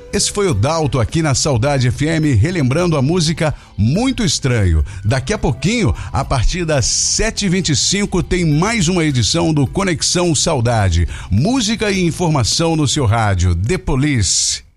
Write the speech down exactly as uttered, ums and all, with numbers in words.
Esse foi o Dalto aqui na Saudade F M, relembrando a música Muito Estranho. Daqui a pouquinho, a partir das sete e vinte e cinco, tem mais uma edição do Conexão Saudade. Música e informação no seu rádio. The Police.